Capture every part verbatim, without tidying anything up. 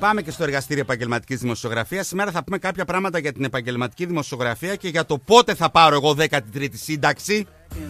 Πάμε και στο εργαστήριο επαγγελματικής δημοσιογραφίας. Σήμερα θα πούμε κάποια πράγματα για την επαγγελματική δημοσιογραφία και για το πότε θα πάρω εγώ δέκατη τρίτη σύνταξη.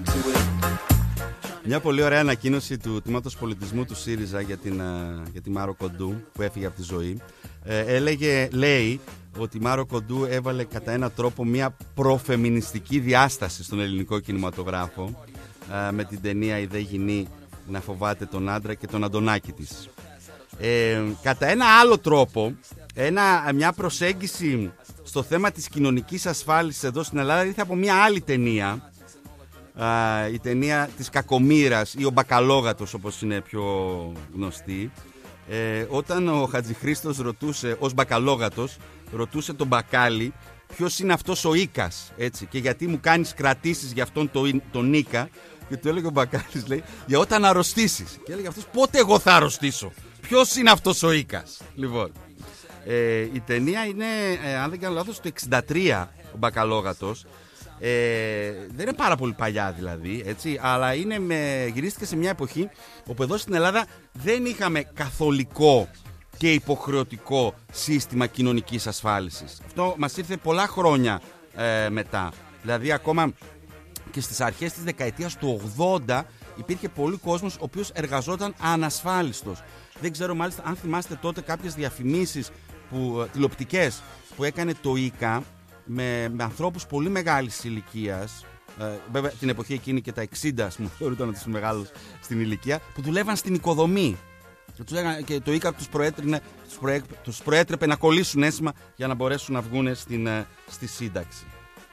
Μια πολύ ωραία ανακοίνωση του Τμήματος Πολιτισμού του ΣΥΡΙΖΑ για, την, για τη Μάρο Κοντού που έφυγε από τη ζωή. Ε, έλεγε, λέει ότι η Μάρο Κοντού έβαλε κατά έναν τρόπο μια προφεμινιστική διάσταση στον ελληνικό κινηματογράφο ε, με την ταινία «Η δε γυνή να φοβάται τον άντρα» και τον Αντωνάκη της. Ε, κατά ένα άλλο τρόπο, ένα, μια προσέγγιση στο θέμα της κοινωνικής ασφάλισης εδώ στην Ελλάδα ήρθε από μια άλλη ταινία, α, η ταινία της Κακομοίρας ή ο Μπακαλόγατος όπως είναι πιο γνωστή, ε, όταν ο Χατζηχρήστος ρωτούσε, ως Μπακαλόγατος, ρωτούσε τον Μπακάλι ποιος είναι αυτός ο Ίκας, έτσι, και γιατί μου κάνεις κρατήσεις για αυτόν τον, τον Ήκα, και του έλεγε ο Μπακάλης, λέει, για όταν αρρωστήσεις. Και έλεγε αυτός, πότε εγώ θα αρρωστήσω? Ποιος είναι αυτός ο Ίκας? Λοιπόν, ε, η ταινία είναι, ε, αν δεν κάνω λάθος, το εξήντα τρία, ο Μπακαλόγατος. Ε, δεν είναι πάρα πολύ παλιά δηλαδή, έτσι, αλλά είναι με, γυρίστηκε σε μια εποχή όπου εδώ στην Ελλάδα δεν είχαμε καθολικό και υποχρεωτικό σύστημα κοινωνικής ασφάλισης. Αυτό μας ήρθε πολλά χρόνια ε, μετά. Δηλαδή ακόμα και στις αρχές της δεκαετίας του ογδόντα υπήρχε πολύ κόσμος ο οποίος εργαζόταν ανασφάλιστος. Δεν ξέρω μάλιστα αν θυμάστε τότε κάποιες διαφημίσεις που, τηλεοπτικές που έκανε το ΙΚΑ με, με ανθρώπους πολύ μεγάλης ηλικίας. Ε, βέβαια την εποχή εκείνη και τα εξήντα, μου θεωρούνταν ότι είναι μεγάλος στην ηλικία, που δουλεύαν στην οικοδομή. Και, τους έγανε, και το ΙΚΑ τους, τους, προέ, τους προέτρεπε να κολλήσουν έσημα για να μπορέσουν να βγουν στην, στη σύνταξη.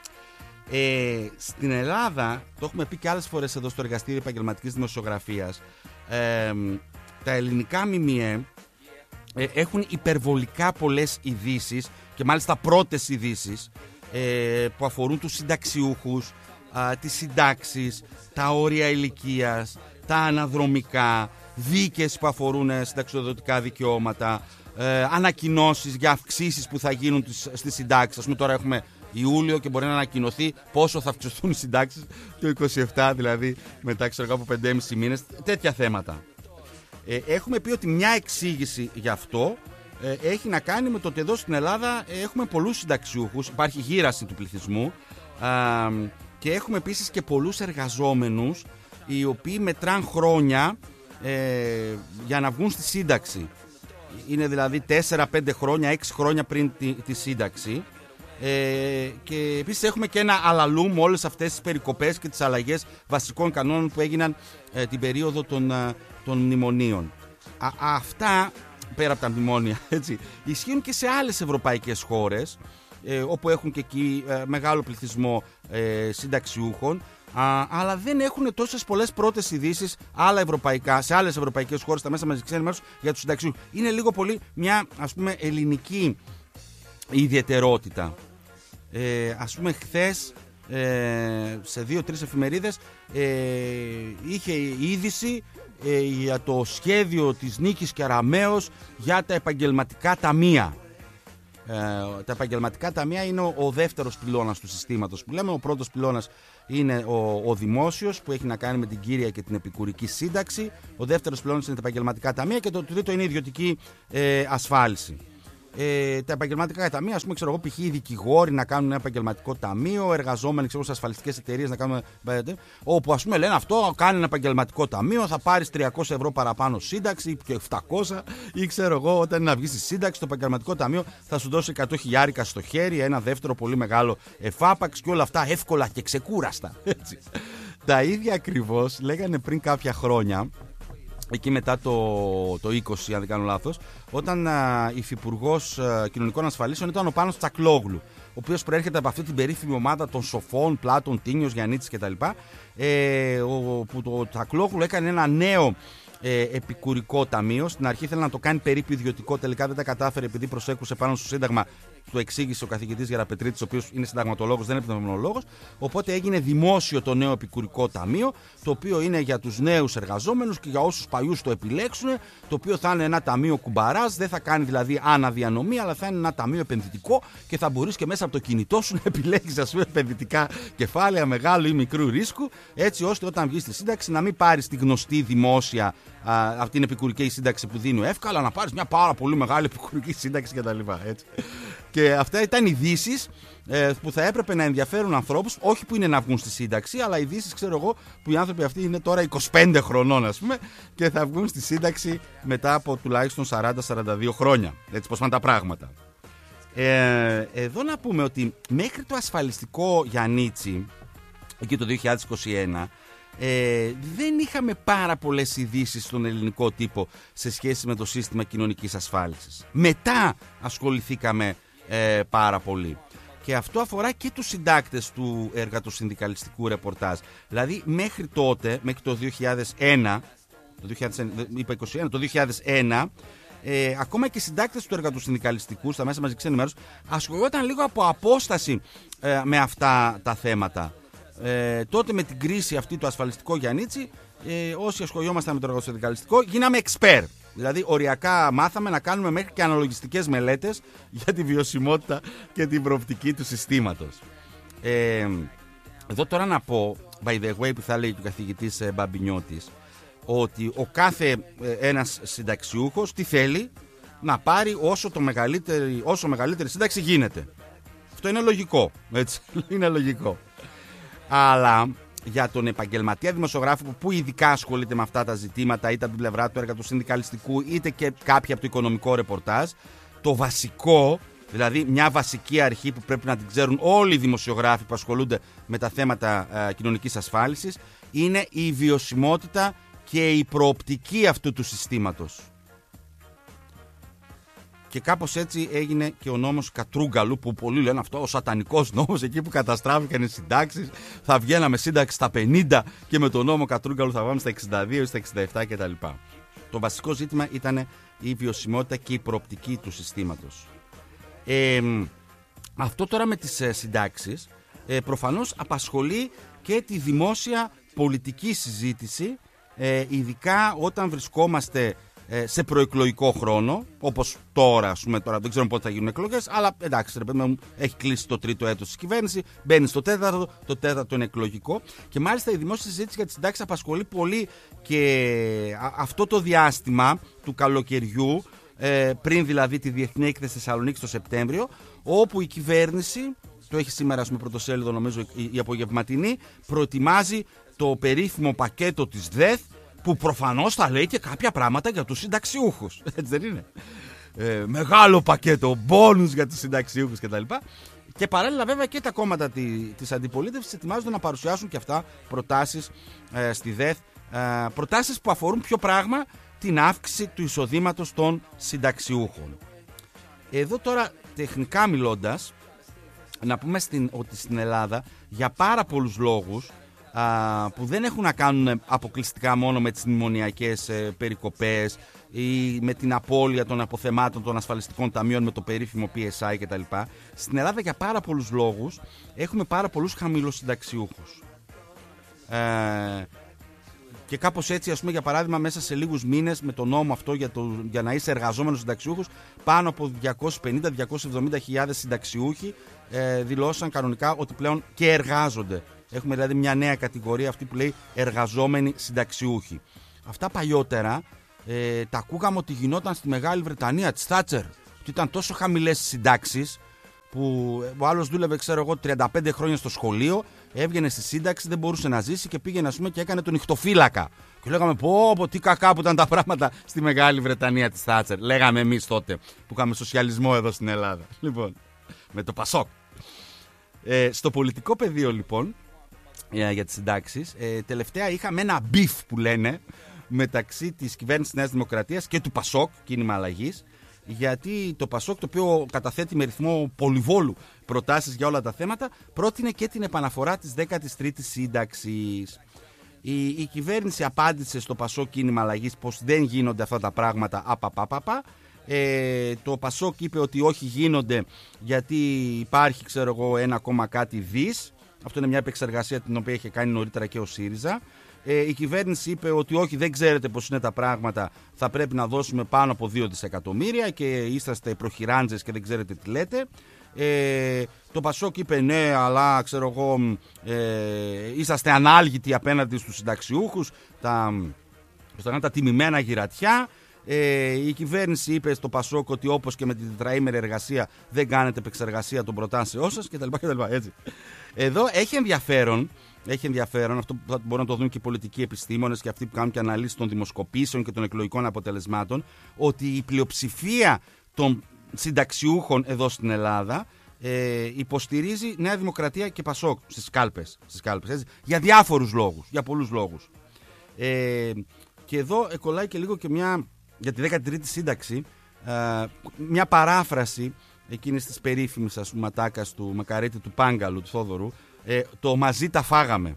Ε, στην Ελλάδα, το έχουμε πει και άλλες φορές εδώ στο Εργαστήριο Επαγγελματικής Δημοσιογραφίας, ε, τα ελληνικά ΜΜΕ ε, έχουν υπερβολικά πολλές ειδήσεις και μάλιστα πρώτες ειδήσεις ε, που αφορούν τους συνταξιούχους, α, τις συντάξεις, τα όρια ηλικίας, τα αναδρομικά, δίκες που αφορούν συνταξιοδοτικά δικαιώματα, ε, ανακοινώσεις για αυξήσεις που θα γίνουν στις συντάξεις. Ας πούμε τώρα έχουμε Ιούλιο και μπορεί να ανακοινωθεί πόσο θα αυξηθούν οι συντάξεις το είκοσι επτά, δηλαδή μετά ξέρω από πέντε και μισό μήνες, τέτοια θέματα. Ε, έχουμε πει ότι μια εξήγηση γι' αυτό ε, έχει να κάνει με το ότι εδώ στην Ελλάδα ε, έχουμε πολλούς συνταξιούχους, υπάρχει γύραση του πληθυσμού ε, και έχουμε επίσης και πολλούς εργαζόμενους οι οποίοι μετράν χρόνια ε, για να βγουν στη σύνταξη. Είναι δηλαδή τέσσερα πέντε χρόνια, έξι χρόνια πριν τη, τη σύνταξη. Ε, και επίσης έχουμε και ένα αλαλούμ με όλες αυτές τις περικοπές και τις αλλαγές βασικών κανόνων που έγιναν ε, την περίοδο των, ε, των μνημονίων. Α, αυτά, πέρα από τα μνημόνια, έτσι, ισχύουν και σε άλλες ευρωπαϊκές χώρες ε, όπου έχουν και εκεί ε, μεγάλο πληθυσμό ε, συνταξιούχων, α, αλλά δεν έχουν τόσες πολλές πρώτες ειδήσεις άλλα ευρωπαϊκά, σε άλλες ευρωπαϊκές χώρες, τα μέσα μαζικής ενημέρωσης για τους συνταξιούχους. Είναι λίγο πολύ μια, ας πούμε, ελληνική ιδιαιτερότητα. Ε, ας πούμε χθες ε, σε δύο-τρεις εφημερίδες ε, είχε είδηση ε, για το σχέδιο της Νίκης Κεραμέως για τα επαγγελματικά ταμεία. Ε, τα επαγγελματικά ταμεία είναι ο, ο δεύτερος πυλώνας του συστήματος που λέμε. Ο πρώτος πυλώνας είναι ο, ο δημόσιος που έχει να κάνει με την κύρια και την επικουρική σύνταξη. Ο δεύτερος πυλώνας είναι τα επαγγελματικά ταμεία και το τρίτο είναι η ιδιωτική ε, ασφάλιση. Ε, τα επαγγελματικά ταμεία, ας πούμε, ξέρω εγώ, π.χ. οι δικηγόροι να κάνουν ένα επαγγελματικό ταμείο, εργαζόμενοι ξέρω, σε ασφαλιστικές εταιρείες να κάνουν. Όπου ας πούμε λένε αυτό, κάνει ένα επαγγελματικό ταμείο, θα πάρεις τριακόσια ευρώ παραπάνω σύνταξη και επτακόσια, ή ξέρω εγώ, όταν να βγεις στη σύνταξη, το επαγγελματικό ταμείο θα σου δώσει εκατό χιλιάρικα στο χέρι, ένα δεύτερο πολύ μεγάλο εφάπαξ και όλα αυτά εύκολα και ξεκούραστα. Έτσι. Τα ίδια ακριβώς λέγανε πριν κάποια χρόνια. Εκεί μετά το, το είκοσι, αν δεν κάνω λάθος, όταν α, υφυπουργός α, κοινωνικών ασφαλίσεων ήταν ο Πάνος Τσακλόγλου, ο οποίος προέρχεται από αυτή την περίφημη ομάδα των Σοφών, Πλάτων, Τίνιος, Γιαννίτης κτλ. Ε, ο, που το Τσακλόγλου έκανε ένα νέο ε, επικουρικό ταμείο. Στην αρχή ήθελε να το κάνει περίπου ιδιωτικό, τελικά δεν τα κατάφερε επειδή προσέκουσε πάνω στο Σύνταγμα του εξήγησε ο καθηγητής Γεραπετρίτης, ο οποίος είναι συνταγματολόγος, δεν είναι επιδημιολόγος. Οπότε έγινε δημόσιο το νέο επικουρικό ταμείο, το οποίο είναι για τους νέους εργαζόμενους και για όσους παλιούς το επιλέξουν, το οποίο θα είναι ένα ταμείο κουμπαράς, δεν θα κάνει δηλαδή αναδιανομή, αλλά θα είναι ένα ταμείο επενδυτικό και θα μπορείς και μέσα από το κινητό σου να επιλέγεις, ας πούμε, επενδυτικά κεφάλαια μεγάλου ή μικρού ρίσκου, έτσι ώστε όταν βγεις στη σύνταξη να μην πάρεις τη γνωστή δημόσια αυτή την επικουρική σύνταξη που δίνει εύκολα, να πάρεις μια πάρα πολύ μεγάλη επικουρική σύνταξη κτλ. Και αυτά ήταν ειδήσεις ε, που θα έπρεπε να ενδιαφέρουν ανθρώπους, όχι που είναι να βγουν στη σύνταξη, αλλά ειδήσεις, ξέρω εγώ, που οι άνθρωποι αυτοί είναι τώρα είκοσι πέντε χρονών, ας πούμε, και θα βγουν στη σύνταξη μετά από τουλάχιστον σαράντα με σαράντα δύο χρόνια. Έτσι πώς πάνε τα πράγματα. Ε, εδώ να πούμε ότι μέχρι το ασφαλιστικό Γιαννίτσι, εκεί το δύο χιλιάδες είκοσι ένα, Ε, δεν είχαμε πάρα πολλές ειδήσεις στον ελληνικό τύπο σε σχέση με το σύστημα κοινωνικής ασφάλισης. Μετά ασχοληθήκαμε ε, πάρα πολύ. Και αυτό αφορά και τους συντάκτες του εργατοσυνδικαλιστικού ρεπορτάζ. Δηλαδή μέχρι τότε, μέχρι το δύο χιλιάδες ένα, το δύο χιλιάδες ένα, είπα είκοσι ένα, το δύο χιλιάδες ένα, ε, ακόμα και οι συντάκτες του εργατοσυνδικαλιστικού στα μέσα μαζικής ενημέρωσης ασχολούνταν λίγο από απόσταση ε, με αυτά τα θέματα. Ε, τότε με την κρίση αυτή του ασφαλιστικού Γιαννίτσι, ε, όσοι ασχολιόμασταν με το εργατοσυνδικαλιστικό, γίναμε expert. Δηλαδή, οριακά μάθαμε να κάνουμε μέχρι και αναλογιστικές μελέτες για τη βιωσιμότητα και την προοπτική του συστήματος. Ε, εδώ τώρα να πω, by the way, που θα λέει και ο καθηγητής ε, Μπαμπινιώτης, ότι ο κάθε ε, ένας συνταξιούχος τι θέλει, να πάρει όσο, το μεγαλύτερη, όσο μεγαλύτερη σύνταξη γίνεται. Αυτό είναι λογικό. Έτσι, είναι λογικό. Αλλά για τον επαγγελματία δημοσιογράφο που ειδικά ασχολείται με αυτά τα ζητήματα, είτε από την πλευρά του εργατοσυνδικαλιστικού, είτε και κάποια από το οικονομικό ρεπορτάζ, το βασικό, δηλαδή μια βασική αρχή που πρέπει να την ξέρουν όλοι οι δημοσιογράφοι που ασχολούνται με τα θέματα ε, κοινωνικής ασφάλισης, είναι η βιωσιμότητα και η προοπτική αυτού του συστήματος. Και κάπως έτσι έγινε και ο νόμος Κατρούγκαλου, που πολλοί λένε αυτό ο σατανικός νόμος, εκεί που καταστράφηκαν οι συντάξεις. Θα βγαίναμε σύνταξη στα πενήντα και με τον νόμο Κατρούγκαλου θα πάμε στα εξήντα δύο ή στα εξήντα επτά κτλ. Το βασικό ζήτημα ήταν η βιωσιμότητα και η προοπτική του συστήματος. Ε, αυτό τώρα με τις ε, συντάξεις ε, προφανώς απασχολεί και τη δημόσια πολιτική συζήτηση, ε, ειδικά όταν βρισκόμαστε σε προεκλογικό χρόνο, όπως τώρα, ας πούμε, τώρα δεν ξέρουμε πότε θα γίνουν εκλογές, αλλά εντάξει, ρε παιδί μου, έχει κλείσει το τρίτο έτος της κυβέρνηση, μπαίνει στο τέταρτο, το τέταρτο είναι εκλογικό. Και μάλιστα η δημόσια συζήτηση για τις συντάξεις απασχολεί πολύ και αυτό το διάστημα του καλοκαιριού, πριν δηλαδή τη Διεθνή Έκθεση Θεσσαλονίκη το Σεπτέμβριο, όπου η κυβέρνηση, το έχει σήμερα με πρωτοσέλιδο νομίζω η απογευματινή, προετοιμάζει το περίφημο πακέτο της ΔΕΘ, που προφανώς θα λέει και κάποια πράγματα για τους συνταξιούχους. Έτσι δεν είναι? Ε, μεγάλο πακέτο, μπόνους για τους συνταξιούχους κτλ. Και παράλληλα βέβαια και τα κόμματα της αντιπολίτευσης ετοιμάζονται να παρουσιάσουν και αυτά προτάσεις ε, στη ΔΕΘ. Ε, προτάσεις που αφορούν ποιο πράγμα? Την αύξηση του εισοδήματος των συνταξιούχων. Εδώ τώρα τεχνικά μιλώντας, να πούμε στην, ότι στην Ελλάδα για πάρα πολλούς λόγους, που δεν έχουν να κάνουν αποκλειστικά μόνο με τις μνημονιακές ε, περικοπές ή με την απώλεια των αποθεμάτων των ασφαλιστικών ταμείων με το περίφημο πι ες άι κτλ. Στην Ελλάδα για πάρα πολλούς λόγους έχουμε πάρα πολλούς χαμηλοσυνταξιούχους. Ε, και κάπως έτσι, ας πούμε, για παράδειγμα, μέσα σε λίγους μήνες με το νόμο αυτό για, το, για να είσαι εργαζόμενος συνταξιούχος, πάνω από διακόσιες πενήντα με διακόσιες εβδομήντα χιλιάδες συνταξιούχοι ε, δηλώσαν κανονικά ότι πλέον και εργάζονται. Έχουμε δηλαδή μια νέα κατηγορία, αυτή που λέει εργαζόμενοι συνταξιούχοι. Αυτά παλιότερα ε, τα ακούγαμε ότι γινόταν στη Μεγάλη Βρετανία της Θάτσερ. Ότι ήταν τόσο χαμηλές συντάξεις που ο άλλος δούλευε, ξέρω εγώ, τριάντα πέντε χρόνια στο σχολείο, έβγαινε στη σύνταξη, δεν μπορούσε να ζήσει και πήγαινε, ας πούμε, και έκανε τον νυχτοφύλακα. Και λέγαμε, πω, πω, τι κακά που ήταν τα πράγματα στη Μεγάλη Βρετανία της Θάτσερ. Λέγαμε εμείς τότε που είχαμε σοσιαλισμό εδώ στην Ελλάδα. Λοιπόν, με το Πασόκ. Ε, στο πολιτικό πεδίο, λοιπόν, για τις συντάξεις, ε, τελευταία είχαμε ένα μπιφ που λένε μεταξύ της κυβέρνησης Νέας Δημοκρατίας και του Πασόκ, κίνημα αλλαγής, γιατί το Πασόκ, το οποίο καταθέτει με ρυθμό πολυβόλου προτάσεις για όλα τα θέματα, πρότεινε και την επαναφορά της δέκατης τρίτης σύνταξης. Η, η κυβέρνηση απάντησε στο Πασόκ κίνημα αλλαγής πως δεν γίνονται αυτά τα πράγματα, απαπαπαπα, Ε, το Πασόκ είπε ότι όχι γίνονται γιατί υπάρχει, ξέρω εγώ, ένα ακόμα κάτι δις. Αυτό είναι μια επεξεργασία την οποία είχε κάνει νωρίτερα και ο ΣΥΡΙΖΑ. Ε, η κυβέρνηση είπε ότι όχι, δεν ξέρετε πώς είναι τα πράγματα, θα πρέπει να δώσουμε πάνω από δύο δισεκατομμύρια και είσαστε προχειράντζες και δεν ξέρετε τι λέτε. Ε, το Πασόκ είπε ναι, αλλά ξέρω εγώ, ε, είσαστε ανάλγητοι απέναντι στους συνταξιούχους, τα, τα, τα τιμημένα γυρατιά. Ε, η κυβέρνηση είπε στο Πασόκ ότι όπως και με την τετραήμερη εργασία δεν κάνετε επεξεργασία των προτάσεών σας κτλ. Έτσι. Εδώ έχει ενδιαφέρον, έχει ενδιαφέρον, αυτό που μπορούν να το δουν και οι πολιτικοί επιστήμονες και αυτοί που κάνουν και αναλύσεις των δημοσκοπήσεων και των εκλογικών αποτελεσμάτων, ότι η πλειοψηφία των συνταξιούχων εδώ στην Ελλάδα ε, υποστηρίζει Νέα Δημοκρατία και Πασόκ στις κάλπες, στις κάλπες έτσι, για διάφορους λόγους, για πολλούς λόγους. Ε, και εδώ κολλάει και λίγο και μια, για τη δέκατη τρίτη σύνταξη, ε, μια παράφραση εκείνης της περίφημης, ας πούμε, ατάκας του Μακαρίτη, του Πάγκαλου, του Θόδωρου, ε, το «μαζί τα φάγαμε».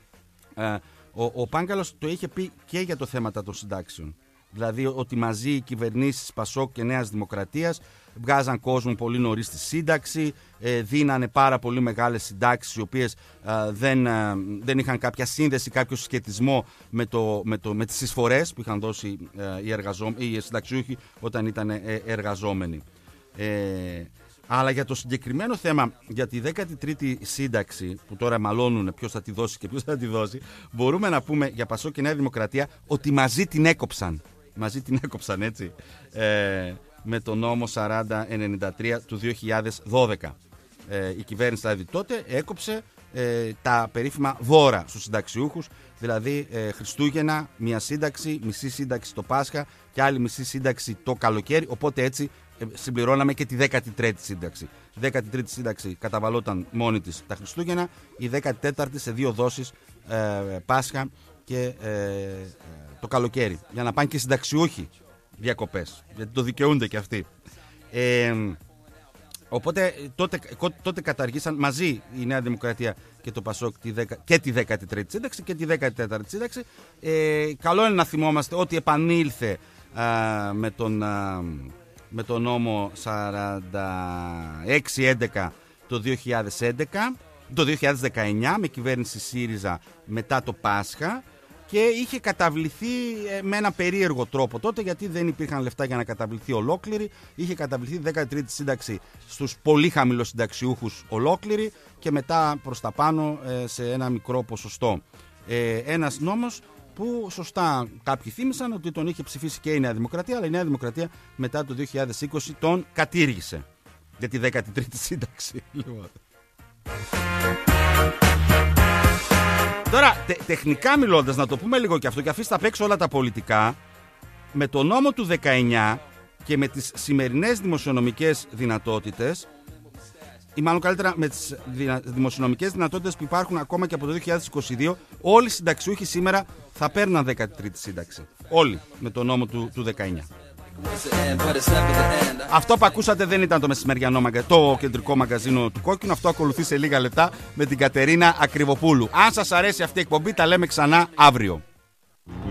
Ε, ο, ο Πάγκαλος το είχε πει και για το θέματα των συντάξεων. Δηλαδή ότι μαζί οι κυβερνήσεις Πασόκ και Νέας Δημοκρατίας βγάζαν κόσμο πολύ νωρίς στη σύνταξη, ε, δίνανε πάρα πολύ μεγάλες συντάξεις οι οποίες ε, δεν, ε, δεν είχαν κάποια σύνδεση, κάποιο συσχετισμό με, το, με, το, με τις εισφορές που είχαν δώσει ε, οι, εργαζό, οι συνταξιούχοι όταν ήταν ε, εργαζόμενοι. Ε, αλλά για το συγκεκριμένο θέμα, για τη δέκατη τρίτη σύνταξη, που τώρα μαλώνουν ποιος θα τη δώσει και ποιος θα τη δώσει, μπορούμε να πούμε για Πασόκ και Νέα Δημοκρατία ότι μαζί την έκοψαν. Μαζί την έκοψαν, έτσι, ε, με τον νόμο σαράντα ενενήντα τρία του δύο χιλιάδες δώδεκα. Ε, η κυβέρνηση δηλαδή τότε έκοψε ε, τα περίφημα δώρα στους συνταξιούχους, δηλαδή ε, Χριστούγεννα, μία σύνταξη, μισή σύνταξη το Πάσχα και άλλη μισή σύνταξη το καλοκαίρι, οπότε έτσι ε, συμπληρώναμε και τη δέκατη τρίτη σύνταξη. Η δέκατη τρίτη σύνταξη καταβαλόταν μόνη της τα Χριστούγεννα, η δέκατη τέταρτη σε δύο δόσεις ε, Πάσχα και ε, το καλοκαίρι, για να πάνε και συνταξιούχοι διακοπές, γιατί το δικαιούνται και αυτοί. Ε, οπότε τότε, τότε καταργήσαν μαζί η Νέα Δημοκρατία και το Πασόκ τη δεκα, και τη δέκατη τρίτη σύνταξη και τη δέκατη τέταρτη σύνταξη. Ε, καλό είναι να θυμόμαστε ότι επανήλθε α, με, τον, α, με τον νόμο σαράντα έξι έντεκα το δύο χιλιάδες έντεκα, το δύο χιλιάδες δεκαεννιά με κυβέρνηση ΣΥΡΙΖΑ μετά το Πάσχα. Και είχε καταβληθεί με ένα περίεργο τρόπο τότε, γιατί δεν υπήρχαν λεφτά για να καταβληθεί ολόκληρη. Είχε καταβληθεί η δέκατη τρίτη σύνταξη στους πολύ χαμηλοσυνταξιούχους ολόκληρη και μετά προς τα πάνω σε ένα μικρό ποσοστό. Ένας νόμος που σωστά κάποιοι θύμισαν ότι τον είχε ψηφίσει και η Νέα Δημοκρατία, αλλά η Νέα Δημοκρατία μετά το δύο χιλιάδες είκοσι τον κατήργησε για τη δέκατη τρίτη σύνταξη. Τώρα, τε, τεχνικά μιλώντας, να το πούμε λίγο και αυτό, και αφήστε απ' έξω όλα τα πολιτικά, με το νόμο του δεκαεννιά και με τις σημερινές δημοσιονομικές δυνατότητες, ή μάλλον καλύτερα με τις δυνα, δημοσιονομικές δυνατότητες που υπάρχουν ακόμα και από το δύο χιλιάδες είκοσι δύο, όλοι οι συνταξιούχοι σήμερα θα παίρναν δέκατη τρίτη σύνταξη. Όλοι με το νόμο του, του δεκαεννιά. Αυτό που ακούσατε δεν ήταν το μεσημεριανό μαγκα... το κεντρικό μαγκαζίνο του Κόκκινου. Αυτό ακολουθεί σε λίγα λεπτά με την Κατερίνα Ακριβοπούλου. Αν σας αρέσει αυτή η εκπομπή, τα λέμε ξανά αύριο.